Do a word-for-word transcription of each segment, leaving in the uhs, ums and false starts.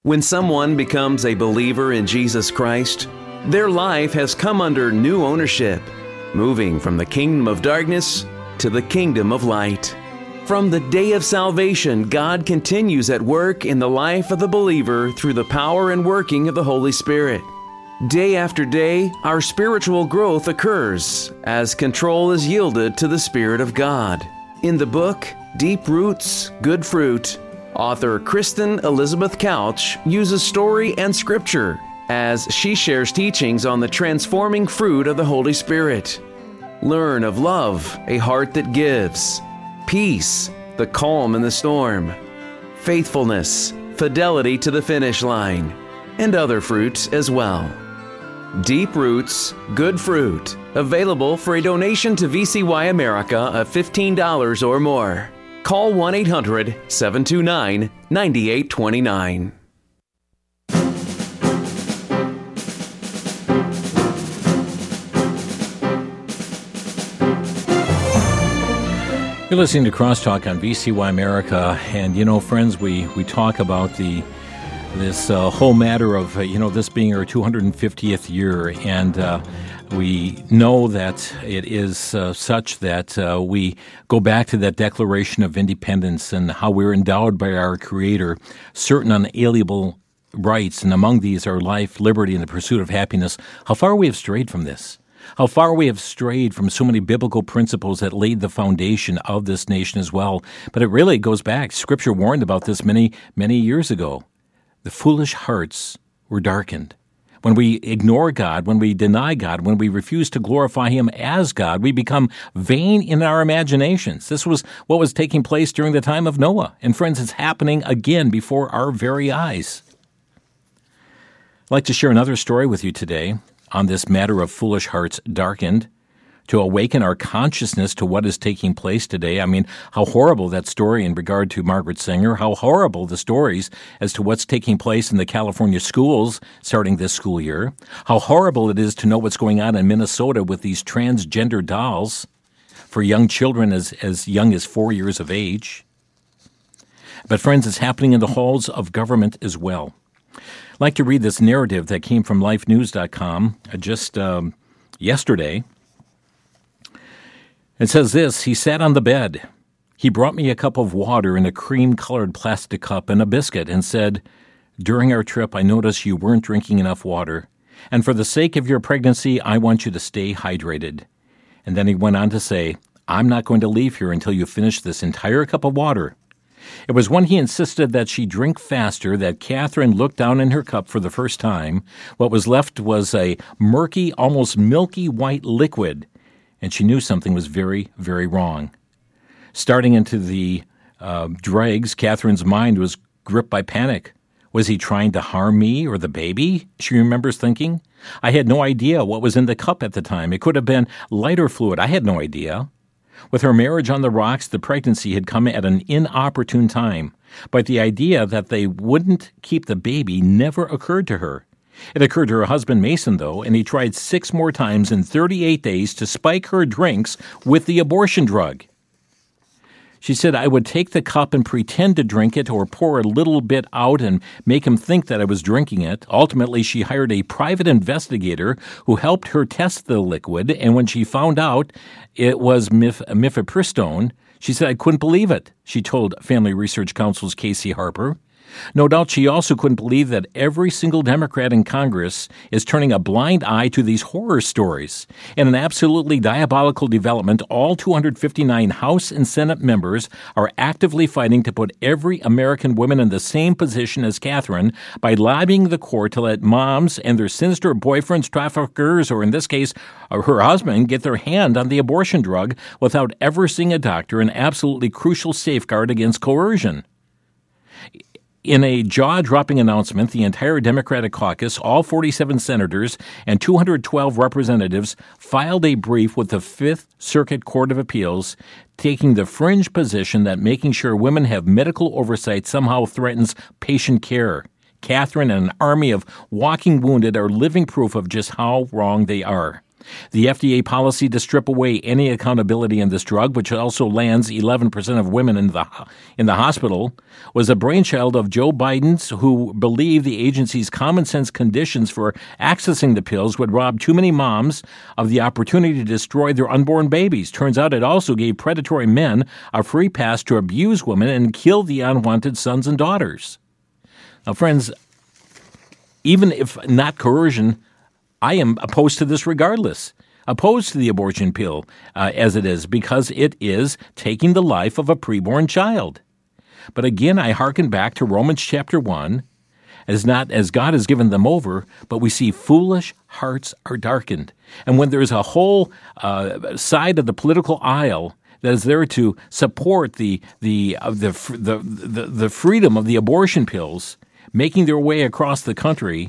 When someone becomes a believer in Jesus Christ, their life has come under new ownership, moving from the kingdom of darkness to the kingdom of light. From the day of salvation, God continues at work in the life of the believer through the power and working of the Holy Spirit. Day after day, our spiritual growth occurs as control is yielded to the Spirit of God. In the book, Deep Roots, Good Fruit, author Kristen Elizabeth Couch uses story and scripture as she shares teachings on the transforming fruit of the Holy Spirit. Learn of love, a heart that gives; peace, the calm in the storm; faithfulness, fidelity to the finish line; and other fruits as well. Deep Roots, Good Fruit, available for a donation to V C Y America of fifteen dollars or more. Call one eight hundred, seven two nine, nine eight two nine. You're listening to Crosstalk on V C Y America, and you know, friends, we, we talk about the this uh, whole matter of, uh, you know, this being our two hundred fiftieth year, and uh, we know that it is uh, such that uh, we go back to that Declaration of Independence and how we're endowed by our Creator certain unalienable rights, and among these are life, liberty, and the pursuit of happiness. How far we have strayed from this. How far we have strayed from so many biblical principles that laid the foundation of this nation as well. But it really goes back. Scripture warned about this many, many years ago. The foolish hearts were darkened. When we ignore God, when we deny God, when we refuse to glorify Him as God, we become vain in our imaginations. This was what was taking place during the time of Noah. And friends, it's happening again before our very eyes. I'd like to share another story with you today on this matter of foolish hearts darkened, to awaken our consciousness to what is taking place today. I mean, how horrible that story in regard to Margaret Sanger, how horrible the stories as to what's taking place in the California schools starting this school year, how horrible it is to know what's going on in Minnesota with these transgender dolls for young children as, as young as four years of age. But friends, it's happening in the halls of government as well. I'd like to read this narrative that came from life news dot com just um, yesterday. It says this: he sat on the bed. He brought me a cup of water in a cream-colored plastic cup and a biscuit and said, "During our trip, I noticed you weren't drinking enough water, and for the sake of your pregnancy, I want you to stay hydrated." And then he went on to say, "I'm not going to leave here until you finish this entire cup of water." It was when he insisted that she drink faster that Catherine looked down in her cup for the first time. What was left was a murky, almost milky white liquid, and she knew something was very, very wrong. Starting into the uh, dregs, Catherine's mind was gripped by panic. Was he trying to harm me or the baby? She remembers thinking. I had no idea what was in the cup at the time. It could have been lighter fluid. I had no idea. With her marriage on the rocks, the pregnancy had come at an inopportune time. But the idea that they wouldn't keep the baby never occurred to her. It occurred to her husband, Mason, though, and he tried six more times in thirty-eight days to spike her drinks with the abortion drug. She said, I would take the cup and pretend to drink it or pour a little bit out and make him think that I was drinking it. Ultimately, she hired a private investigator who helped her test the liquid, and when she found out it was mif- mifepristone, she said, I couldn't believe it, she told Family Research Council's Casey Harper. No doubt she also couldn't believe that every single Democrat in Congress is turning a blind eye to these horror stories. In an absolutely diabolical development, all two hundred fifty-nine House and Senate members are actively fighting to put every American woman in the same position as Catherine by lobbying the court to let moms and their sinister boyfriends, traffickers, or in this case, her husband, get their hand on the abortion drug without ever seeing a doctor, an absolutely crucial safeguard against coercion. In a jaw-dropping announcement, the entire Democratic caucus, all forty-seven senators and two hundred twelve representatives, filed a brief with the Fifth Circuit Court of Appeals, taking the fringe position that making sure women have medical oversight somehow threatens patient care. Catherine and an army of walking wounded are living proof of just how wrong they are. The F D A policy to strip away any accountability in this drug, which also lands eleven percent of women in the in the hospital, was a brainchild of Joe Biden's, who believed the agency's common sense conditions for accessing the pills would rob too many moms of the opportunity to destroy their unborn babies. Turns out it also gave predatory men a free pass to abuse women and kill the unwanted sons and daughters. Now, friends, even if not coercion, I am opposed to this regardless, opposed to the abortion pill uh, as it is, because it is taking the life of a preborn child. But again, I hearken back to Romans chapter one, as not as God has given them over, but we see foolish hearts are darkened. And when there is a whole uh, side of the political aisle that is there to support the the, uh, the the the the freedom of the abortion pills making their way across the country,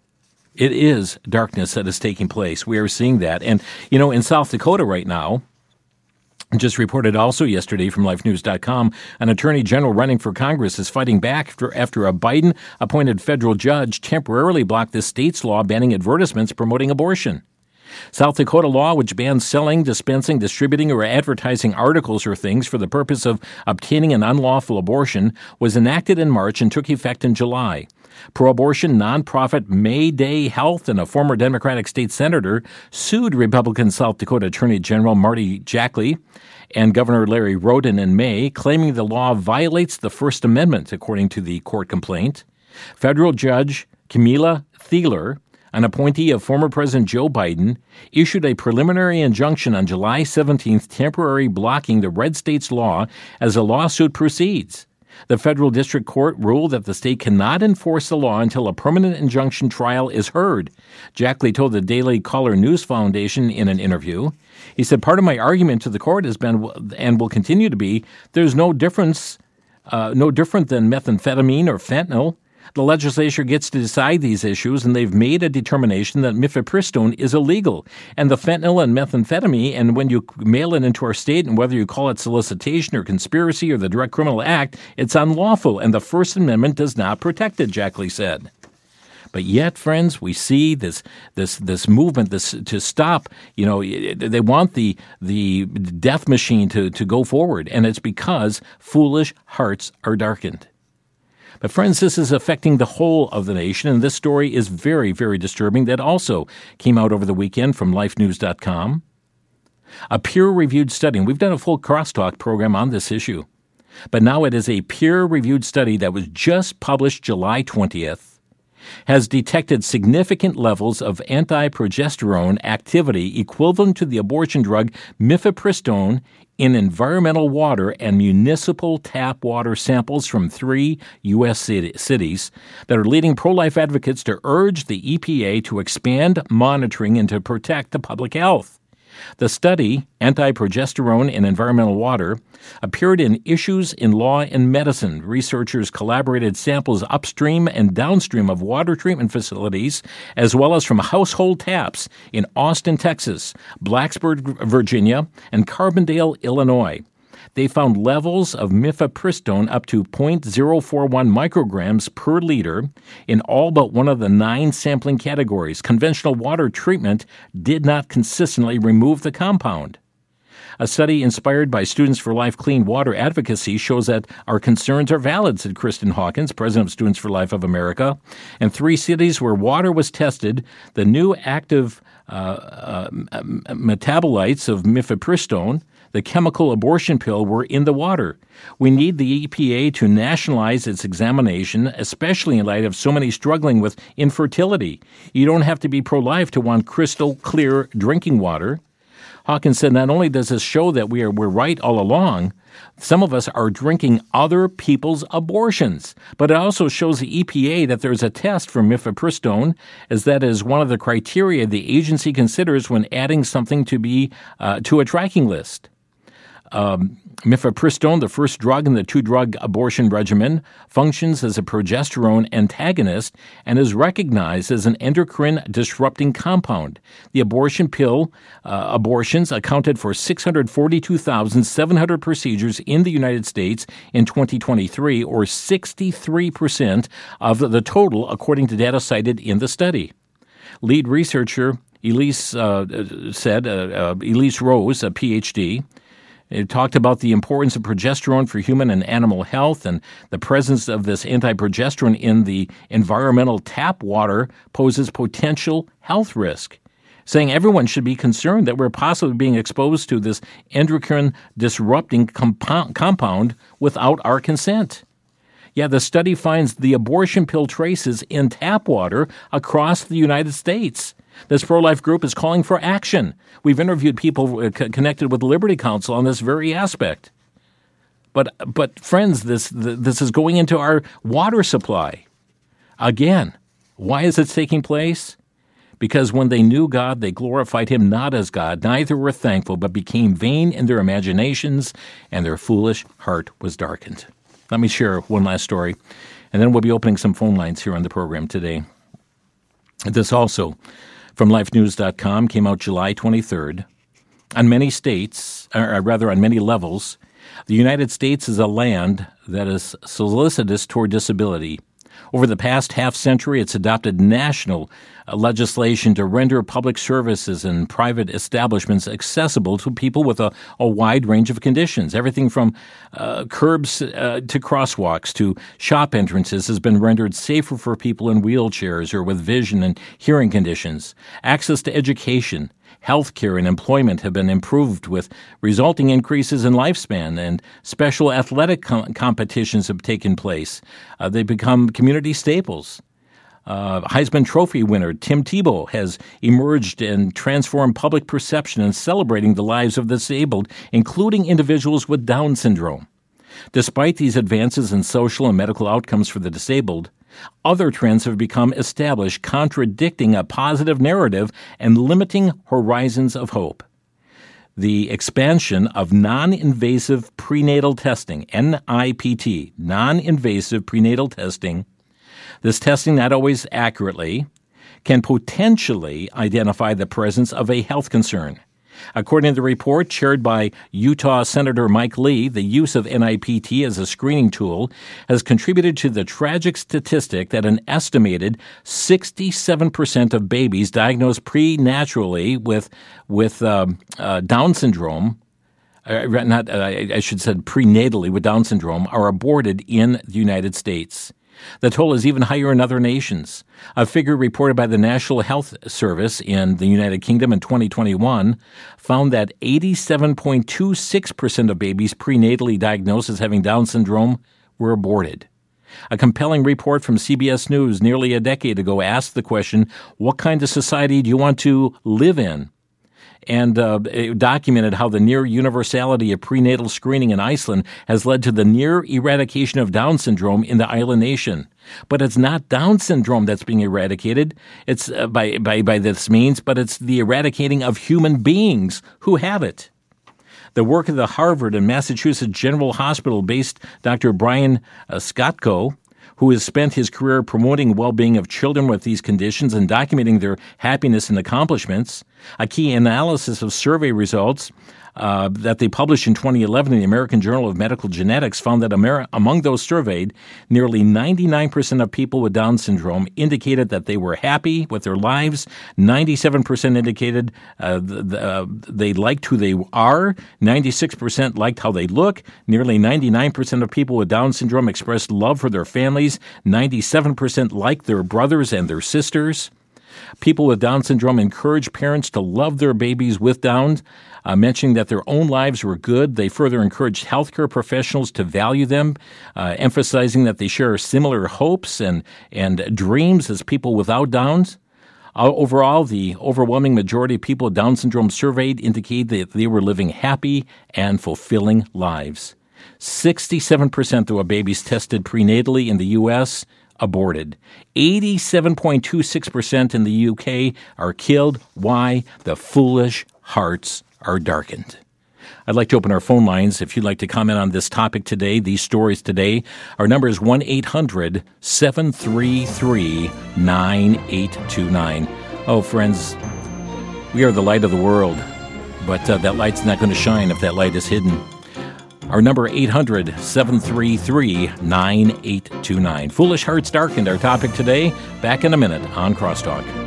it is darkness that is taking place. We are seeing that. And, you know, in South Dakota right now, just reported also yesterday from life news dot com, an attorney general running for Congress is fighting back after, after a Biden-appointed federal judge temporarily blocked the state's law banning advertisements promoting abortion. South Dakota law, which bans selling, dispensing, distributing, or advertising articles or things for the purpose of obtaining an unlawful abortion, was enacted in March and took effect in July. Pro-abortion nonprofit Mayday Health and a former Democratic state senator sued Republican South Dakota Attorney General Marty Jackley and Governor Larry Roden in May, claiming the law violates the First Amendment, according to the court complaint. Federal Judge Camila Thieler, an appointee of former President Joe Biden, issued a preliminary injunction on July seventeenth, temporarily blocking the red state's law as the lawsuit proceeds. The federal district court ruled that the state cannot enforce the law until a permanent injunction trial is heard. Jackley told the Daily Caller News Foundation in an interview. He said, part of my argument to the court has been, and will continue to be, there's no difference, uh, no different than methamphetamine or fentanyl. The legislature gets to decide these issues, and they've made a determination that mifepristone is illegal. And the fentanyl and methamphetamine, and when you mail it into our state, and whether you call it solicitation or conspiracy or the direct criminal act, it's unlawful, and the First Amendment does not protect it, Jackley said. But yet, friends, we see this this this movement this to stop. You know, they want the the death machine to, to go forward, and it's because foolish hearts are darkened. But friends, this is affecting the whole of the nation, and this story is very, very disturbing. That also came out over the weekend from life news dot com. A peer-reviewed study, and we've done a full crosstalk program on this issue, but now it is a peer-reviewed study that was just published July twentieth, has detected significant levels of anti-progesterone activity equivalent to the abortion drug mifepristone in environmental water and municipal tap water samples from three U S cities that are leading pro-life advocates to urge the E P A to expand monitoring and to protect the public health. The study, Anti-Progesterone in Environmental Water, appeared in Issues in Law and Medicine. Researchers collaborated samples upstream and downstream of water treatment facilities, as well as from household taps in Austin, Texas, Blacksburg, Virginia, and Carbondale, Illinois. They found levels of mifepristone up to zero point zero four one micrograms per liter in all but one of the nine sampling categories. Conventional water treatment did not consistently remove the compound. A study inspired by Students for Life Clean Water Advocacy shows that our concerns are valid, said Kristen Hawkins, president of Students for Life of America. In three cities where water was tested, the new active uh, uh, metabolites of mifepristone, the chemical abortion pill, were in the water. We need the E P A to nationalize its examination, especially in light of so many struggling with infertility. You don't have to be pro-life to want crystal clear drinking water. Hawkins said not only does this show that we are we're right all along, some of us are drinking other people's abortions. But it also shows the E P A that there's a test for mifepristone, as that is one of the criteria the agency considers when adding something to be uh, to a tracking list. Um, mifepristone, the first drug in the two-drug abortion regimen, functions as a progesterone antagonist and is recognized as an endocrine-disrupting compound. The abortion pill uh, abortions accounted for six hundred forty-two thousand seven hundred procedures in the United States in twenty twenty-three, or sixty-three percent of the total, according to data cited in the study. Lead researcher Elise uh, said, uh, uh, Elise Rose, a P H D, it talked about the importance of progesterone for human and animal health, and the presence of this anti-progesterone in the environmental tap water poses potential health risk, saying everyone should be concerned that we're possibly being exposed to this endocrine-disrupting compound, compound without our consent. Yeah, the study finds the abortion pill traces in tap water across the United States. This pro-life group is calling for action. We've interviewed people connected with the Liberty Counsel on this very aspect. But, but friends, this this is going into our water supply. Again, why is it taking place? Because when they knew God, they glorified him not as God. Neither were thankful, but became vain in their imaginations, and their foolish heart was darkened. Let me share one last story, and then we'll be opening some phone lines here on the program today. This also, from life news dot com, came out July twenty-third. On many states, or rather on many levels, the United States is a land that is solicitous toward disability. Over the past half century, it's adopted national legislation to render public services and private establishments accessible to people with a, a wide range of conditions. Everything from uh, curbs uh, to crosswalks to shop entrances has been rendered safer for people in wheelchairs or with vision and hearing conditions. Access to education, healthcare, and employment have been improved, with resulting increases in lifespan, and special athletic com- competitions have taken place. Uh, they've become community staples. Uh, Heisman Trophy winner Tim Tebow has emerged and transformed public perception in celebrating the lives of the disabled, including individuals with Down syndrome. Despite these advances in social and medical outcomes for the disabled, other trends have become established, contradicting a positive narrative and limiting horizons of hope. The expansion of non-invasive prenatal testing, N I P T, non-invasive prenatal testing, this testing, not always accurately, can potentially identify the presence of a health concern. According to the report chaired by Utah Senator Mike Lee, the use of N I P T as a screening tool has contributed to the tragic statistic that an estimated sixty-seven percent of babies diagnosed prenaturally with with um, uh, Down syndrome, uh, not uh, I should say prenatally with Down syndrome, are aborted in the United States. The toll is even higher in other nations. A figure reported by the National Health Service in the United Kingdom in twenty twenty-one found that eighty-seven point two six percent of babies prenatally diagnosed as having Down syndrome were aborted. A compelling report from C B S News nearly a decade ago asked the question, what kind of society do you want to live in? And uh, it documented how the near universality of prenatal screening in Iceland has led to the near eradication of Down syndrome in the island nation. But it's not Down syndrome that's being eradicated. It's uh, by, by, by this means, but it's the eradicating of human beings who have it. The work of the Harvard and Massachusetts General Hospital-based Doctor Brian uh, Skotko, who has spent his career promoting well-being of children with these conditions and documenting their happiness and accomplishments. A key analysis of survey results uh, that they published in twenty eleven in the American Journal of Medical Genetics found that Amer- among those surveyed, nearly ninety-nine percent of people with Down syndrome indicated that they were happy with their lives. ninety-seven percent indicated uh, the, the, uh, they liked who they are. ninety-six percent liked how they look. Nearly ninety-nine percent of people with Down syndrome expressed love for their families. ninety-seven percent liked their brothers and their sisters. People with Down syndrome encourage parents to love their babies with Down, uh, mentioning that their own lives were good. They further encouraged healthcare professionals to value them, uh, emphasizing that they share similar hopes and, and dreams as people without Downs. Uh, overall, the overwhelming majority of people with Down syndrome surveyed indicate that they were living happy and fulfilling lives. sixty-seven percent of babies tested prenatally in the U S aborted. eighty-seven point two six percent in the U K are killed. Why? The foolish hearts are darkened. I'd like to open our phone lines. If you'd like to comment on this topic today, these stories today, our number is one eight hundred seven three three nine eight two nine. Oh, friends, we are the light of the world, but uh, that light's not going to shine if that light is hidden. Our number, eight hundred seven three three nine eight two nine. Foolish Hearts Darkened, our topic today. Back in a minute on Crosstalk.